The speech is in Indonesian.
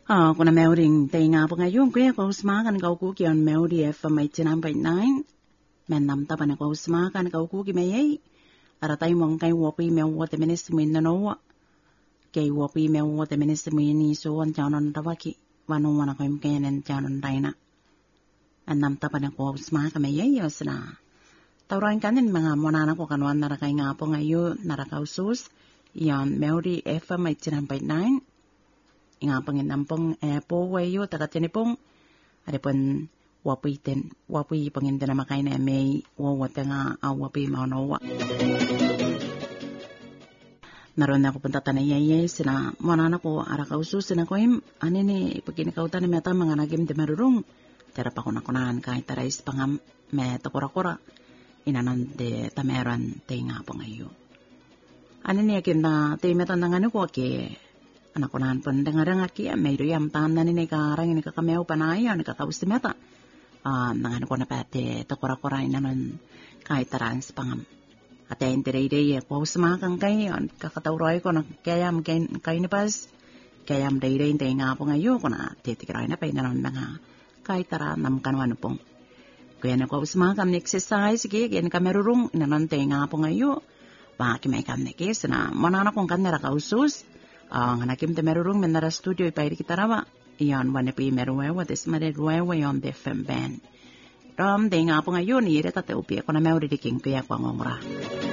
Kuna melding tinga pangayong kaya ko usmakan kau kukian meldi FM 89.9 menam tapan ko usmakan kau kuki mayay aratay mong kay wapi mewa te menes minano kay wapi mewa te menes mini so an janon tawaki wano wana ko imkenen janon daina menam tapan ko usmakan mayay yosna tawran kanin mga monana ko kanwan narakay nga pangayo narakausus yan meldi FM 89.9 Inga pangin nampong po wayo tagat pong ada pun wapi pangin na makain na may wawat nga wapi maunawa. Naroon na ako punta tanayay sina manana ko arakausus sina ko anini pagkinikautan na meta mga nagim de marurong tera pa ko nakunahan kahit tarais pangam me takura-kura inanan de tameran te nga pangayo. Anini akin na te metan na ngano ko ke anak ko nahan pun dengarang aki may riyam tanan ni karang ini kakameo panaya ni kakawis meta nangan ko na pate takura-kura inanon kahit tarans pangam ate intere ko usmakan kay kakatawroy ko na kayam kay ni pas kayam day inte nga po ngayo ko na titikiray na pa inanon mga kahit tara nam kanwan pong kaya na ko usmakan exercise kaya kamerurong inanon te nga po ngayo baki may kam nekis na manana kong kanera kausus ang nakim te merurung menara studio ipairi kita rawa iyan wane pi meruwewa des maderuwewa yon de FM band ram de nga po ngayon ire tate upi ako na meuri diking kaya kwa ngongra